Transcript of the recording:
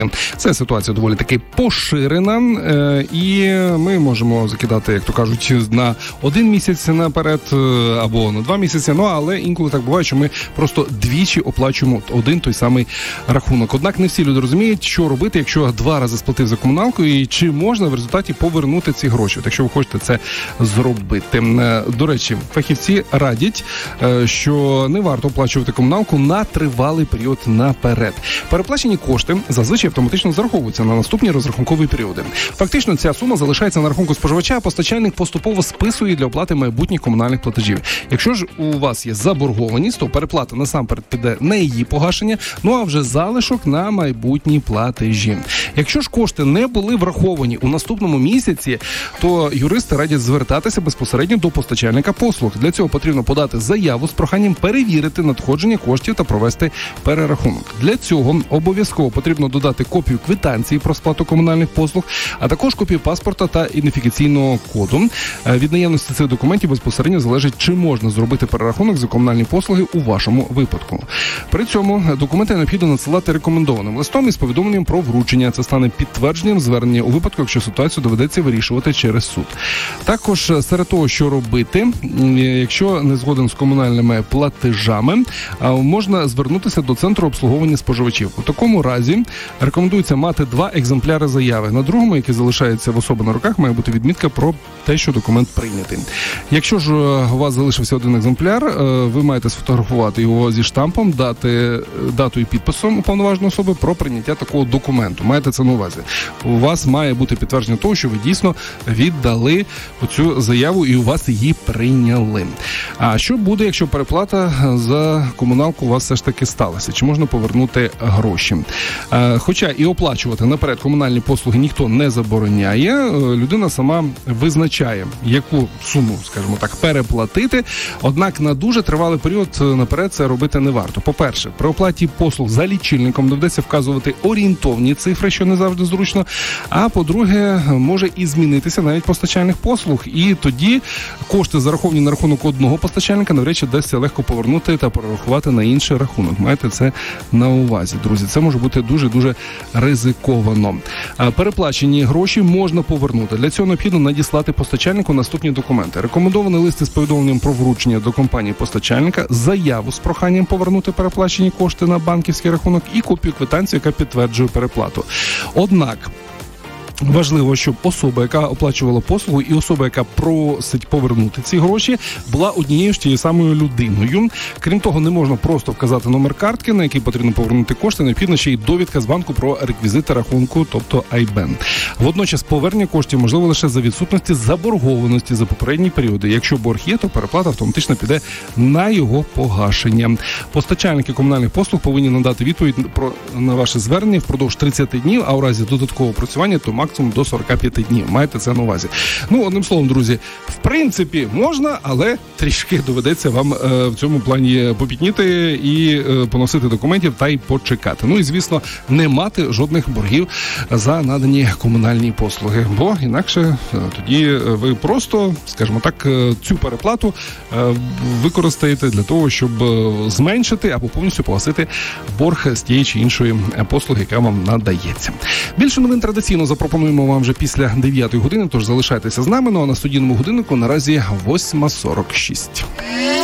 Це ситуація доволі таки поширена, і ми можемо закидати, як то кажуть, на 1 місяць наперед або на 2 місяці, але інколи так буває, що ми просто двічі оплачуємо один той самий рахунок. Однак не всі люди розуміють, що робити, якщо 2 рази сплатив за комуналку, і чи можна в результаті повернути ці гроші, якщо ви хочете це зробити. До речі, фахівці радять, що не варто оплачувати комуналку на тривалий період наперед. Переплачені кошти зазвичай автоматично зараховуються на наступні розрахункові періоди. Фактично, ця сума залишається на рахунку споживача, а постачальник поступово списує для оплати майбутніх комунальних платежів. Якщо ж у вас є заборгованість, то переплата насамперед піде на її погашення, а вже залишок на майбутні платежі. Якщо ж кошти не були враховані у наступному місяці, то юристи радять звертатися безпосередньо до постачальника послуг. Для цього потрібно подати заяву з проханням перевірити надходження коштів та провести перерахунок. Для цього обов'язково потрібно додати копію квитанції про сплату комунальних послуг, а також копію паспорта та ідентифікаційного коду. Від наявності цих документів безпосередньо залежить, чи можна зробити перерахунок за комунальні послуги у вашому випадку. При цьому документи необхідно надсилати рекомендованим листом із повідомленням про вручення. Це стане підтвердженням звернення у випадку, якщо ситуацію доведеться вирішувати через суд. Також серед того, що робити, якщо не згоден з комунальними платежами, можна звернутися до центру обслуговування споживачів. У такому разі рекомендується мати 2 екземпляри заяви. На другому, який залишається в особи на руках, має бути відмітка про те, що документ прийнятий. Якщо ж у вас залишився 1 екземпляр, ви маєте сфотографувати його зі штампом, дату і підписом уповноваженої особи про прийняття такого документу. Маєте це на увазі. У вас має бути підтвердження того, що ви дійсно віддали оцю заяву і у вас її прийняли. А що буде, якщо переплата за комуналку у вас все ж таки сталася? Чи можна повернути гроші? Хоча і оплачувати наперед комунальні послуги ніхто не забороняє, людина сама визначає, яку суму, скажімо так, переплатити, однак на дуже тривалий період наперед це робити не варто. По-перше, при оплаті послуг за лічильником доведеться вказувати орієнтовні цифри, що не завжди зручно, а по-друге, може і змінитися навіть постачальних послуг, і тоді кошти, зараховані на рахунок одного постачальника, навряд чи вдасться легко повернути та перерахувати на інший рахунок. Маєте це на увазі, друзі. Це може бути дуже-дуже ризиковано. Переплачені гроші можна повернути. Для цього необхідно надіслати постачальнику наступні документи. Рекомендований лист із повідомленням про вручення до компанії постачальника, заяву з проханням повернути переплачені кошти на банківський рахунок і копію квитанції, яка підтверджує переплату. Однак важливо, щоб особа, яка оплачувала послугу, і особа, яка просить повернути ці гроші, була однією ж тією самою людиною. Крім того, не можна просто вказати номер картки, на який потрібно повернути кошти, необхідно ще й довідка з банку про реквізити рахунку, тобто IBAN. Водночас повернення коштів можливо лише за відсутності заборгованості за попередні періоди. Якщо борг є, то переплата автоматично піде на його погашення. Постачальники комунальних послуг повинні надати відповідь на ваше звернення впродовж 30 днів, а у разі додаткового опрацювання то максимум до 45 днів. Маєте це на увазі. Одним словом, друзі, в принципі, можна, але трішки доведеться вам в цьому плані попітніти і поносити документів та й почекати. І, звісно, не мати жодних боргів за надані комунальні послуги, бо інакше тоді ви просто, скажімо так, цю переплату використаєте для того, щоб зменшити або повністю погасити борг з тієї чи іншої послуги, яка вам надається. Більше новин традиційно запропонуємо вам вже після 9-ї години, тож залишайтеся з нами. А на студійному годиннику наразі 8:46.